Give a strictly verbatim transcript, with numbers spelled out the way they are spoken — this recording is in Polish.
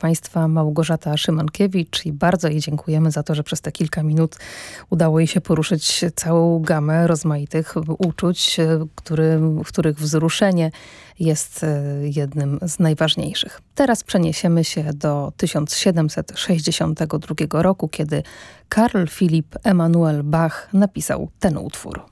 Państwa Małgorzata Szymankiewicz i bardzo jej dziękujemy za to, że przez te kilka minut udało jej się poruszyć całą gamę rozmaitych uczuć, który, w których wzruszenie jest jednym z najważniejszych. Teraz przeniesiemy się do tysiąc siedemset sześćdziesiątego drugiego roku, kiedy Karl Philipp Emanuel Bach napisał ten utwór.